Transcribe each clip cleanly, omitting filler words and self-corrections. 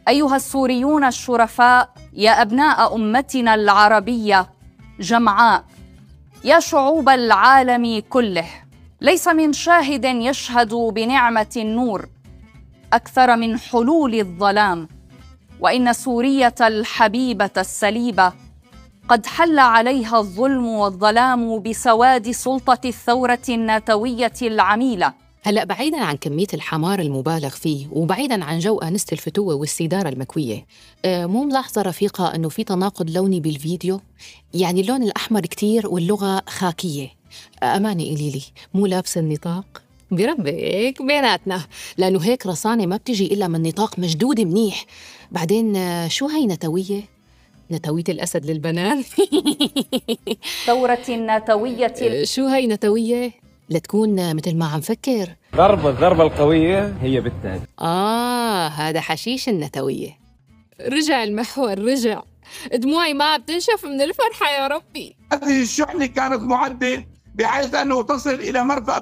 أيها السوريون الشرفاء، يا أبناء أمتنا العربية جمعاء، يا شعوب العالم كله، ليس من شاهد يشهد بنعمة النور أكثر من حلول الظلام، وإن سورية الحبيبة السليبة قد حل عليها الظلم والظلام بسواد سلطة الثورة الناتوية العميلة. هلأ بعيداً عن كمية الحمار المبالغ فيه وبعيداً عن جو آنسة الفتوة والسيدارة المكوية، مو ملاحظة رفيقة أنه في تناقض لوني بالفيديو؟ يعني اللون الأحمر كتير واللغة خاكية. أمانة قليلي مو لابسة النطاق؟ بربك بيناتنا، لأنه هيك رصانة ما بتجي إلا من نطاق مشدود منيح. بعدين شو هاي نتوية؟ نتوية الأسد للبنان؟ ثورة الناتوية شو هاي نتوية؟ لتكون مثل ما عم فكر الضربة القوية هي بالتالي. هذا حشيش النتوية. رجع المحور، رجع. دموعي ما بتنشف من الفرحة يا ربي. هذه الشحنة كانت معدة بحيث أنه تصل إلى مرفأ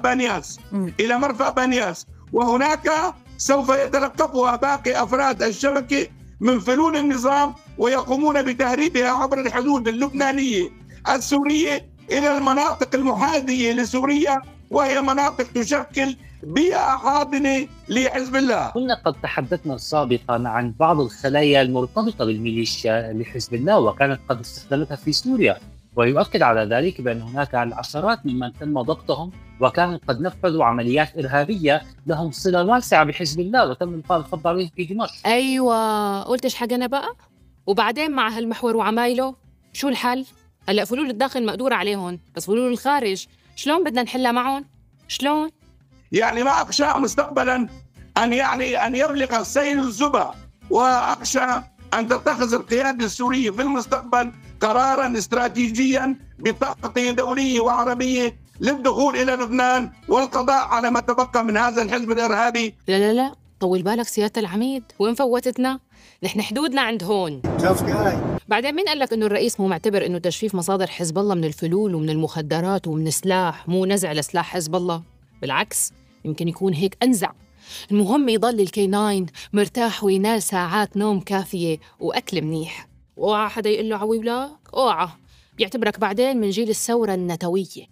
بانياس، وهناك سوف يتلقفها باقي أفراد الشبكة من فلول النظام ويقومون بتهريبها عبر الحدود اللبنانية السورية إلى المناطق المحاذية لسوريا، وهي مناطق تشكل بيئة حاضنة لحزب الله. كنا قد تحدثنا سابقا عن بعض الخلايا المرتبطة بالميليشيا لحزب الله وكانت قد استخدمتها في سوريا، ويؤكد على ذلك بأن هناك العشرات ممن تم ضبطهم وكانوا قد نفذوا عمليات إرهابية لهم صلة واسعة بحزب الله وتم إلقاء القبض عليهم في دمشق. أيوة، قلتش حاجة بقى؟ وبعدين مع هالمحور وعمايله شو الحل؟ هلأ فلول الداخل مقدور عليهم، بس فلول الخارج شلون بدنا نحلها معهم؟ شلون؟ يعني ما أخشى مستقبلا أن يبلغ السيل الزبا، وأخشى أن تتخذ القيادة السورية في المستقبل قراراً استراتيجياً بطاقة دولية وعربية للدخول إلى لبنان والقضاء على ما تبقى من هذا الحزب الإرهابي. لا طول بالك سيادة العميد، وين فوتتنا؟ نحن حدودنا عند هون. بعدين مين قال لك إنه الرئيس مو معتبر إنه تجفيف مصادر حزب الله من الفلول ومن المخدرات ومن السلاح مو نزع لسلاح حزب الله؟ بالعكس، يمكن يكون هيك أنزع. المهم يضل الكيناين مرتاح وينال ساعات نوم كافية وأكل منيح، اوعى حدا يقول له عوي ولاك، اوعى بيعتبرك بعدين من جيل الثورة الناتوية.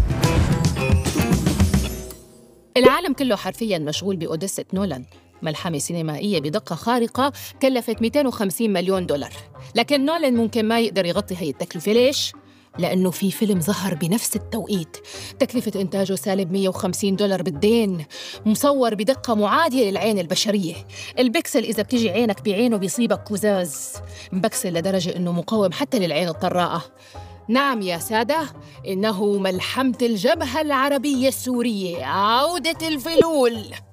العالم كله حرفياً مشغول بأوديسة نولان، ملحمة سينمائية بدقة خارقة كلفت 250 مليون دولار، لكن نولان ممكن ما يقدر يغطي هاي التكلفة. ليش؟ لأنه في فيلم ظهر بنفس التوقيت تكلفة إنتاجه سالب 150 دولار بالدين، مصور بدقة معادية للعين البشرية. البكسل إذا بتيجي عينك بعينه بيصيبك كزاز، مبكسل لدرجة إنه مقاوم حتى للعين الطراءة. نعم يا سادة، إنه ملحمة الجبهة العربية السورية، عودة الفلول.